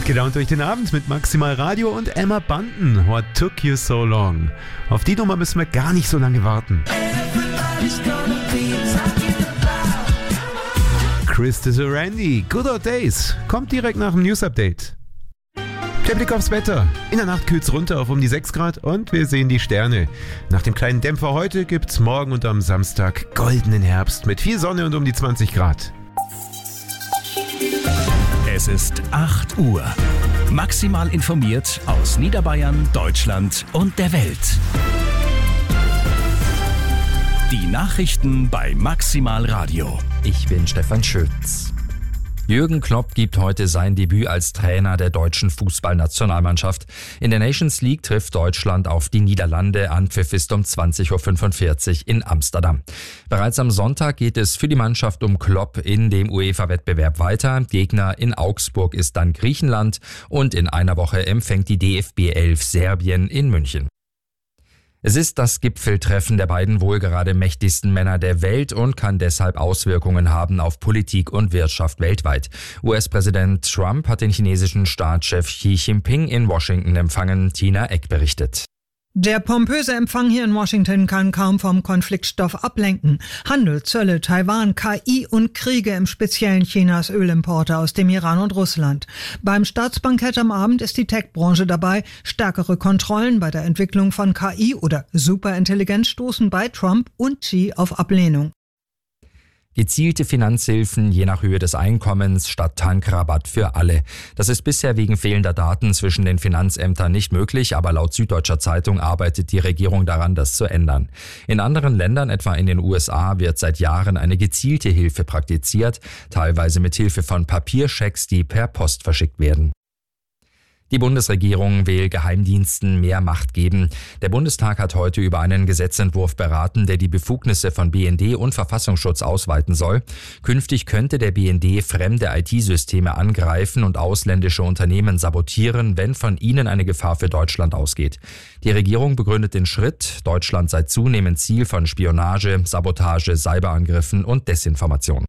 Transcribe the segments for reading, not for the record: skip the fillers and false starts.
Gut gelaunt durch den Abend mit Maximal Radio und Emma Bunton. What took you so long? Auf die Nummer müssen wir gar nicht so lange warten. Chris Randy, Good Old Days, kommt direkt nach dem News-Update. Der Blick aufs Wetter. In der Nacht kühlt's runter auf um die 6 Grad und wir sehen die Sterne. Nach dem kleinen Dämpfer heute gibt's morgen und am Samstag goldenen Herbst mit viel Sonne und um die 20 Grad. Es ist 8 Uhr. Maximal informiert aus Niederbayern, Deutschland und der Welt. Die Nachrichten bei Maximal Radio. Ich bin Stefan Schütz. Jürgen Klopp gibt heute sein Debüt als Trainer der deutschen Fußballnationalmannschaft. In der Nations League trifft Deutschland auf die Niederlande. Anpfiff ist um 20.45 Uhr in Amsterdam. Bereits am Sonntag geht es für die Mannschaft um Klopp in dem UEFA-Wettbewerb weiter. Gegner in Augsburg ist dann Griechenland und in einer Woche empfängt die DFB 11 Serbien in München. Es ist das Gipfeltreffen der beiden wohl gerade mächtigsten Männer der Welt und kann deshalb Auswirkungen haben auf Politik und Wirtschaft weltweit. US-Präsident Trump hat den chinesischen Staatschef Xi Jinping in Washington empfangen. Tina Eck berichtet. Der pompöse Empfang hier in Washington kann kaum vom Konfliktstoff ablenken. Handel, Zölle, Taiwan, KI und Kriege, im Speziellen Chinas Ölimporte aus dem Iran und Russland. Beim Staatsbankett am Abend ist die Tech-Branche dabei. Stärkere Kontrollen bei der Entwicklung von KI oder Superintelligenz stoßen bei Trump und Xi auf Ablehnung. Gezielte Finanzhilfen je nach Höhe des Einkommens statt Tankrabatt für alle. Das ist bisher wegen fehlender Daten zwischen den Finanzämtern nicht möglich, aber laut Süddeutscher Zeitung arbeitet die Regierung daran, das zu ändern. In anderen Ländern, etwa in den USA, wird seit Jahren eine gezielte Hilfe praktiziert, teilweise mit Hilfe von Papierschecks, die per Post verschickt werden. Die Bundesregierung will Geheimdiensten mehr Macht geben. Der Bundestag hat heute über einen Gesetzentwurf beraten, der die Befugnisse von BND und Verfassungsschutz ausweiten soll. Künftig könnte der BND fremde IT-Systeme angreifen und ausländische Unternehmen sabotieren, wenn von ihnen eine Gefahr für Deutschland ausgeht. Die Regierung begründet den Schritt, Deutschland sei zunehmend Ziel von Spionage, Sabotage, Cyberangriffen und Desinformation.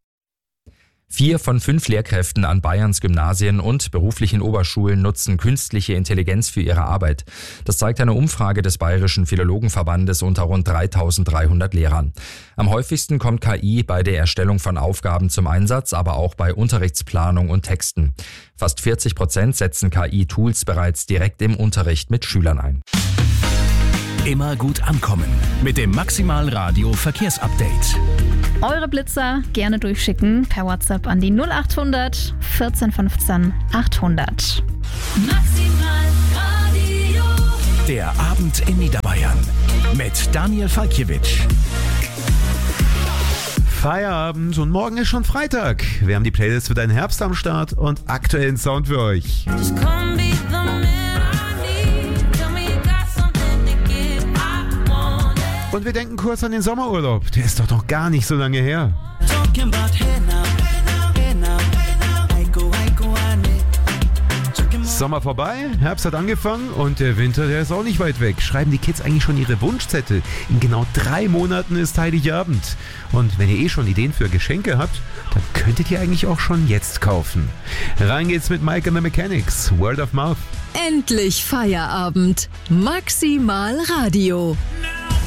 4 von 5 Lehrkräften an Bayerns Gymnasien und beruflichen Oberschulen nutzen künstliche Intelligenz für ihre Arbeit. Das zeigt eine Umfrage des Bayerischen Philologenverbandes unter rund 3.300 Lehrern. Am häufigsten kommt KI bei der Erstellung von Aufgaben zum Einsatz, aber auch bei Unterrichtsplanung und Texten. Fast 40% setzen KI-Tools bereits direkt im Unterricht mit Schülern ein. Immer gut ankommen mit dem Maximal Radio Verkehrsupdate. Eure Blitzer gerne durchschicken per WhatsApp an die 0800 14 15 800. Maximal Radio. Der Abend in Niederbayern mit Daniel Falkiewicz. Feierabend und morgen ist schon Freitag. Wir haben die Playlist für deinen Herbst am Start und aktuellen Sound für euch. Und wir denken kurz an den Sommerurlaub. Der ist doch noch gar nicht so lange her. Sommer vorbei, Herbst hat angefangen und der Winter, der ist auch nicht weit weg. Schreiben die Kids eigentlich schon ihre Wunschzettel? In genau 3 Monaten ist Heiligabend. Und wenn ihr schon Ideen für Geschenke habt, dann könntet ihr eigentlich auch schon jetzt kaufen. Rein geht's mit Mike and the Mechanics, Word of Mouth. Endlich Feierabend. Maximal Radio.